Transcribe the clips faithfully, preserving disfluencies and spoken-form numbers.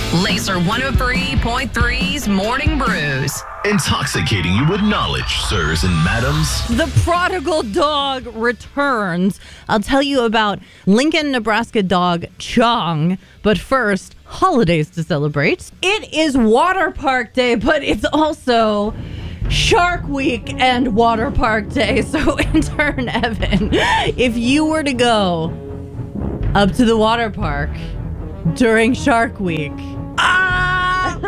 Laser one oh three point three's Morning Brews. Intoxicating you with knowledge, sirs and madams. The prodigal dog returns. I'll tell you about Lincoln, Nebraska dog Chong. But first, holidays to celebrate. It is Water Park Day, but it's also Shark Week and Water Park Day. So intern Evan, if you were to go up to the water park during Shark Week, ah!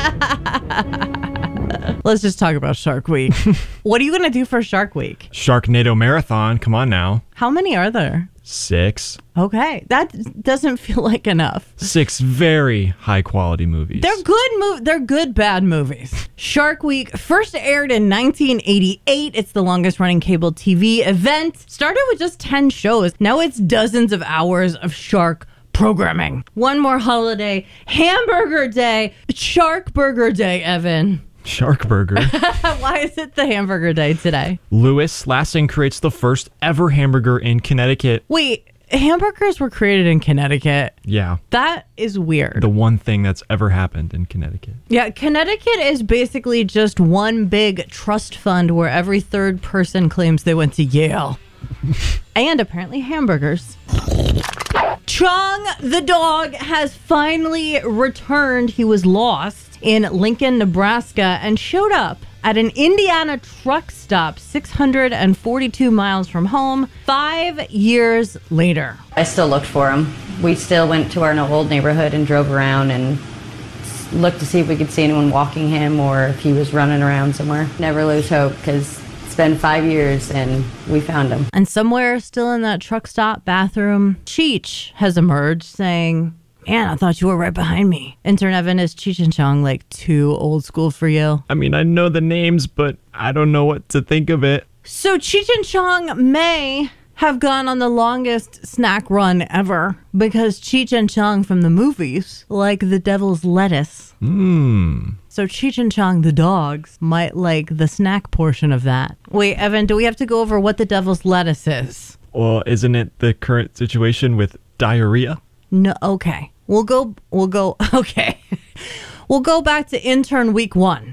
Let's just talk about Shark Week. What are you going to do for Shark Week? Sharknado Marathon. Come on now. How many are there? Six. Okay. That doesn't feel like enough. Six very high quality movies. They're good mov- They're good bad movies. Shark Week first aired in nineteen eighty-eight. It's the longest running cable T V event. Started with just ten shows. Now it's dozens of hours of shark programming. One more holiday. Hamburger Day. Shark Burger Day, Evan. Shark Burger. Why is it the hamburger day today? Louis Lassing creates the first ever hamburger in Connecticut. Wait, hamburgers were created in Connecticut? Yeah. That is weird. The one thing that's ever happened in Connecticut. Yeah, Connecticut is basically just one big trust fund where every third person claims they went to Yale. And apparently hamburgers. Chong the dog has finally returned. He was lost in Lincoln, Nebraska, and showed up at an Indiana truck stop six hundred forty-two miles from home five years later. I still looked for him. We still went to our old neighborhood and drove around and looked to see if we could see anyone walking him or if he was running around somewhere. Never lose hope, because it's been five years and we found him. And somewhere still in that truck stop bathroom, Cheech has emerged saying, "Man, I thought you were right behind me." Intern Evan, is Cheech and Chong like too old school for you? I mean, I know the names, but I don't know what to think of it. So Cheech and Chong may have gone on the longest snack run ever because Cheech and Chong from the movies like the devil's lettuce. Mmm. So Cheech and Chong, the dogs, might like the snack portion of that. Wait, Evan, do we have to go over what the devil's lettuce is? Well, isn't it the current situation with diarrhea? No, okay. We'll go, we'll go, okay. We'll go back to intern week one.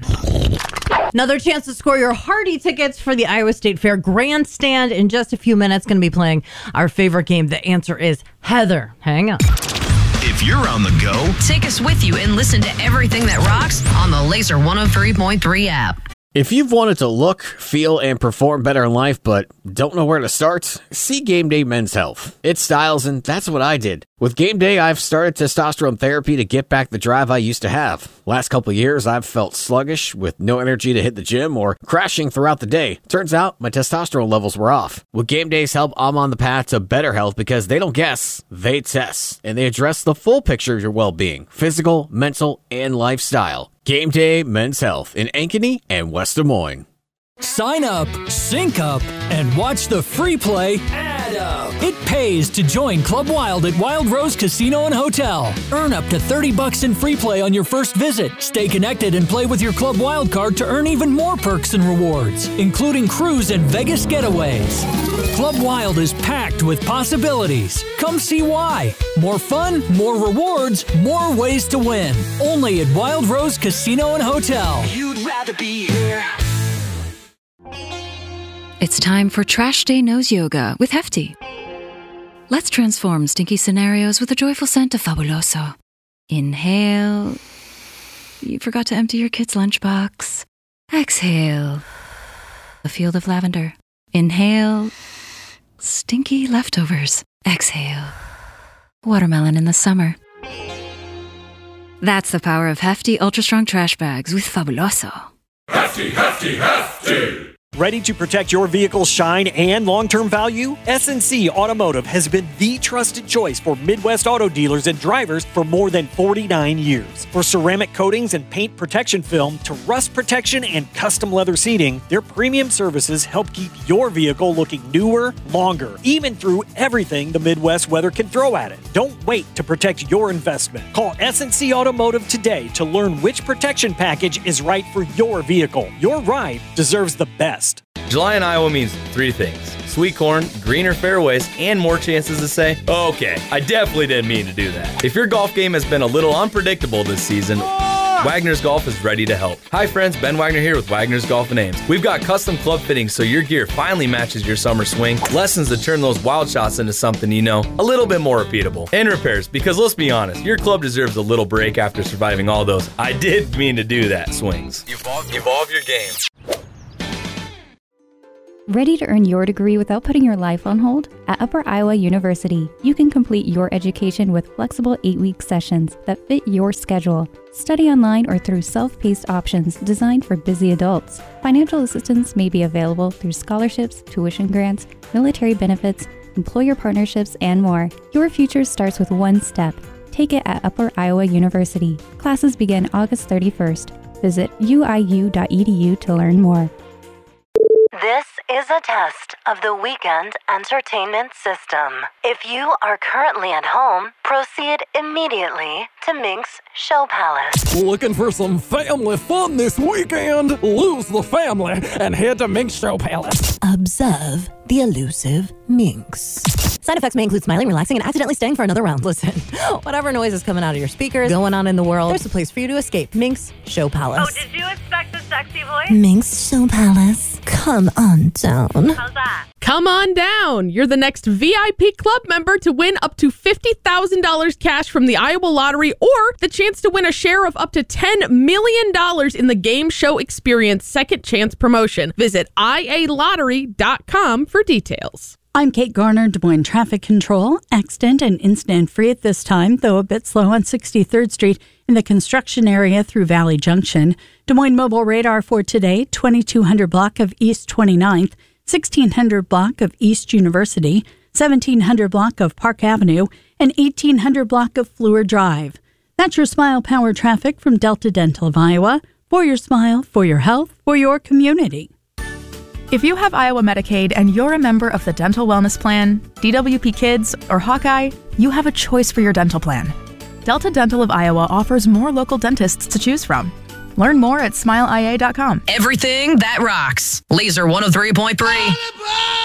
Another chance to score your hearty tickets for the Iowa State Fair Grandstand. In just a few minutes, going to be playing our favorite game. The answer is Heather. Hang on. If you're on the go, take us with you and listen to everything that rocks on the Laser one oh three point three app. If you've wanted to look, feel, and perform better in life but don't know where to start, see Game Day Men's Health. It's styles, and that's what I did. With Game Day, I've started testosterone therapy to get back the drive I used to have. Last couple of years, I've felt sluggish with no energy to hit the gym or crashing throughout the day. Turns out, my testosterone levels were off. With Game Day's help, I'm on the path to better health because they don't guess, they test. And they address the full picture of your well-being, physical, mental, and lifestyle. Game Day Men's Health in Ankeny and West Des Moines. Sign up, sync up, and watch the free play add up. It pays to join Club Wild at Wild Rose Casino and Hotel. Earn up to thirty bucks in free play on your first visit. Stay connected and play with your Club Wild card to earn even more perks and rewards, including cruise and Vegas getaways. Club Wild is packed with possibilities. Come see why. More fun, more rewards, more ways to win. Only at Wild Rose Casino and Hotel. You'd rather be here. It's time for Trash Day Nose Yoga with Hefty. Let's transform stinky scenarios with a joyful scent of Fabuloso. Inhale. You forgot to empty your kid's lunchbox. Exhale. A field of lavender. Inhale. Stinky leftovers. Exhale. Watermelon in the summer. That's the power of Hefty Ultra Strong Trash Bags with Fabuloso. Hefty, hefty, hefty! Ready to protect your vehicle's shine and long-term value? S and C Automotive has been the trusted choice for Midwest auto dealers and drivers for more than forty-nine years. For ceramic coatings and paint protection film to rust protection and custom leather seating, their premium services help keep your vehicle looking newer, longer, even through everything the Midwest weather can throw at it. Don't wait to protect your investment. Call S and C Automotive today to learn which protection package is right for your vehicle. Your ride deserves the best. July in Iowa means three things. Sweet corn, greener fairways, and more chances to say, okay, I definitely didn't mean to do that. If your golf game has been a little unpredictable this season, Wagner's Golf is ready to help. Hi friends, Ben Wagner here with Wagner's Golf and Ames. We've got custom club fittings so your gear finally matches your summer swing, lessons to turn those wild shots into something you know, a little bit more repeatable, and repairs, because let's be honest, your club deserves a little break after surviving all those I did mean to do that swings. Evolve, evolve your game. Ready to earn your degree without putting your life on hold? At Upper Iowa University, you can complete your education with flexible eight-week sessions that fit your schedule. Study online or through self-paced options designed for busy adults. Financial assistance may be available through scholarships, tuition grants, military benefits, employer partnerships, and more. Your future starts with one step. Take it at Upper Iowa University. Classes begin August thirty-first. Visit u i u dot e d u to learn more. This is a test of the weekend entertainment system. If you are currently at home, proceed immediately to Mink's Show Palace. Looking for some family fun this weekend? Lose the family and head to Mink's Show Palace. Observe the elusive Minx. Side effects may include smiling, relaxing, and accidentally staying for another round. Listen, whatever noise is coming out of your speakers, going on in the world, there's a place for you to escape. Mink's Show Palace. Oh, did you expect a sexy voice? Mink's Show Palace. Come on down. How's that? Come on down. You're the next V I P club member to win up to fifty thousand dollars cash from the Iowa Lottery or the chance to win a share of up to ten million dollars in the Game Show Experience Second Chance promotion. Visit i a lottery dot com for details. I'm Kate Garner, Des Moines Traffic Control. Accident and incident free at this time, though a bit slow on sixty-third Street in the construction area through Valley Junction. Des Moines Mobile Radar for today, twenty-two hundred block of East twenty-ninth, sixteen hundred block of East University, seventeen hundred block of Park Avenue, and eighteen hundred block of Fleur Drive. That's your Smile Power traffic from Delta Dental of Iowa. For your smile, for your health, for your community. If you have Iowa Medicaid and you're a member of the Dental Wellness Plan, D W P Kids, or Hawkeye, you have a choice for your dental plan. Delta Dental of Iowa offers more local dentists to choose from. Learn more at smile i a dot com. Everything that rocks. Laser one oh three point three.